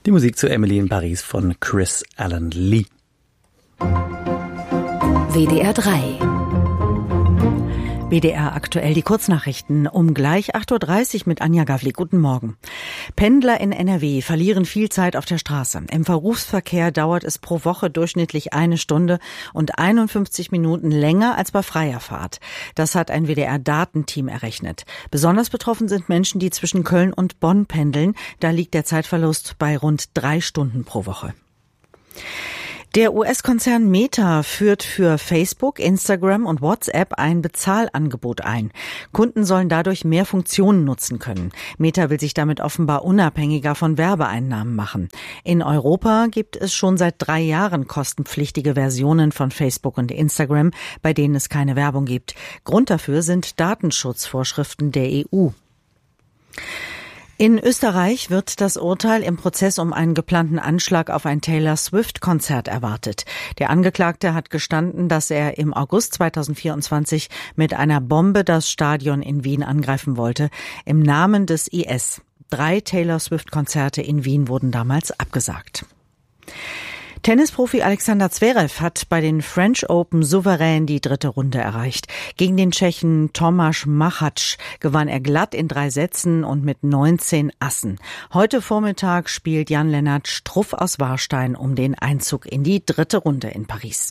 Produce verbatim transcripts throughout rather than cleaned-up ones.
Die Musik zu Emily in Paris von Chris Alan Lee. W D R drei. W D R aktuell die Kurznachrichten um gleich acht Uhr dreißig mit Anja Gavlik. Guten Morgen. Pendler in N R W verlieren viel Zeit auf der Straße. Im Berufsverkehr dauert es pro Woche durchschnittlich eine Stunde und einundfünfzig Minuten länger als bei freier Fahrt. Das hat ein W D R-Datenteam errechnet. Besonders betroffen sind Menschen, die zwischen Köln und Bonn pendeln. Da liegt der Zeitverlust bei rund drei Stunden pro Woche. Der U S-Konzern Meta führt für Facebook, Instagram und WhatsApp ein Bezahlangebot ein. Kunden sollen dadurch mehr Funktionen nutzen können. Meta will sich damit offenbar unabhängiger von Werbeeinnahmen machen. In Europa gibt es schon seit drei Jahren kostenpflichtige Versionen von Facebook und Instagram, bei denen es keine Werbung gibt. Grund dafür sind Datenschutzvorschriften der E U. In Österreich wird das Urteil im Prozess um einen geplanten Anschlag auf ein Taylor-Swift-Konzert erwartet. Der Angeklagte hat gestanden, dass er im August zweitausendvierundzwanzig mit einer Bombe das Stadion in Wien angreifen wollte, im Namen des I S. Drei Taylor-Swift-Konzerte in Wien wurden damals abgesagt. Tennisprofi Alexander Zverev hat bei den French Open souverän die dritte Runde erreicht. Gegen den Tschechen Tomáš Machač gewann er glatt in drei Sätzen und mit neunzehn Assen. Heute Vormittag spielt Jan-Lennart Struff aus Warstein um den Einzug in die dritte Runde in Paris.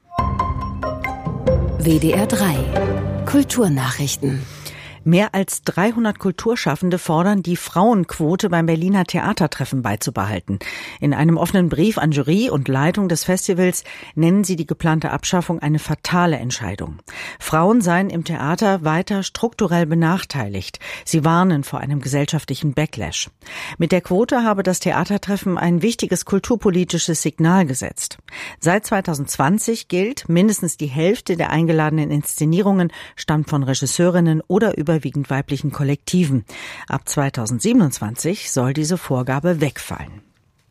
W D R drei. Kulturnachrichten. Mehr als dreihundert Kulturschaffende fordern, die Frauenquote beim Berliner Theatertreffen beizubehalten. In einem offenen Brief an Jury und Leitung des Festivals nennen sie die geplante Abschaffung eine fatale Entscheidung. Frauen seien im Theater weiter strukturell benachteiligt. Sie warnen vor einem gesellschaftlichen Backlash. Mit der Quote habe das Theatertreffen ein wichtiges kulturpolitisches Signal gesetzt. Seit zweitausendzwanzig gilt, mindestens die Hälfte der eingeladenen Inszenierungen stammt von Regisseurinnen oder überwiegend weiblichen Kollektiven. Ab zweitausendsiebenundzwanzig soll diese Vorgabe wegfallen.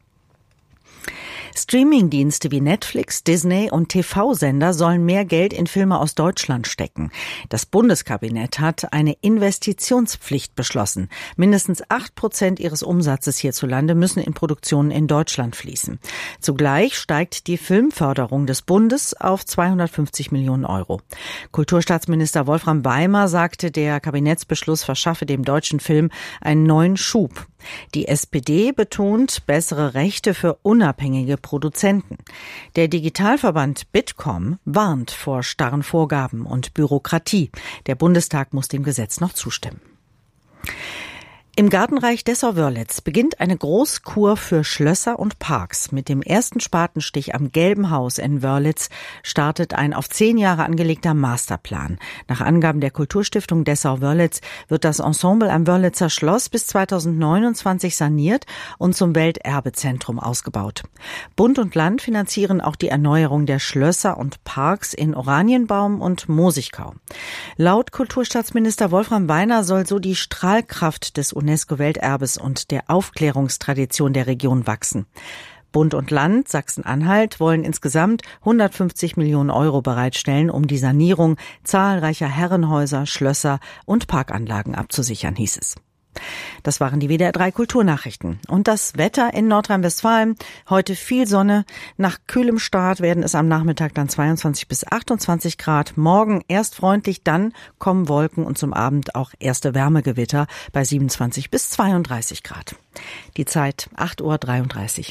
Streamingdienste wie Netflix, Disney und T V-Sender sollen mehr Geld in Filme aus Deutschland stecken. Das Bundeskabinett hat eine Investitionspflicht beschlossen. Mindestens acht Prozent ihres Umsatzes hierzulande müssen in Produktionen in Deutschland fließen. Zugleich steigt die Filmförderung des Bundes auf zweihundertfünfzig Millionen Euro. Kulturstaatsminister Wolfram Weimer sagte, der Kabinettsbeschluss verschaffe dem deutschen Film einen neuen Schub. Die S P D betont bessere Rechte für unabhängige Produzenten. Der Digitalverband Bitkom warnt vor starren Vorgaben und Bürokratie. Der Bundestag muss dem Gesetz noch zustimmen. Im Gartenreich Dessau-Wörlitz beginnt eine Großkur für Schlösser und Parks. Mit dem ersten Spatenstich am Gelben Haus in Wörlitz startet ein auf zehn Jahre angelegter Masterplan. Nach Angaben der Kulturstiftung Dessau-Wörlitz wird das Ensemble am Wörlitzer Schloss bis zweitausendneunundzwanzig saniert und zum Welterbezentrum ausgebaut. Bund und Land finanzieren auch die Erneuerung der Schlösser und Parks in Oranienbaum und Mosigkau. Laut Kulturstaatsminister Wolfram Weiner soll so die Strahlkraft des UNESCO-Welterbes und der Aufklärungstradition der Region wachsen. Bund und Land Sachsen-Anhalt wollen insgesamt hundertfünfzig Millionen Euro bereitstellen, um die Sanierung zahlreicher Herrenhäuser, Schlösser und Parkanlagen abzusichern, hieß es. Das waren die W D R drei Kulturnachrichten. Und das Wetter in Nordrhein-Westfalen. Heute viel Sonne. Nach kühlem Start werden es am Nachmittag dann zweiundzwanzig bis achtundzwanzig Grad. Morgen erst freundlich, dann kommen Wolken und zum Abend auch erste Wärmegewitter bei siebenundzwanzig bis zweiunddreißig Grad. Die Zeit acht Uhr dreiunddreißig.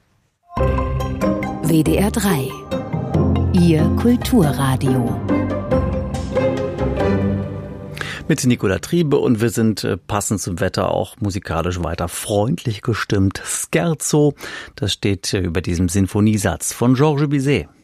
W D R drei. Ihr Kulturradio. Mit Nicola Triebe und wir sind äh, passend zum Wetter auch musikalisch weiter freundlich gestimmt. Scherzo, das steht äh, über diesem Sinfoniesatz von Georges Bizet.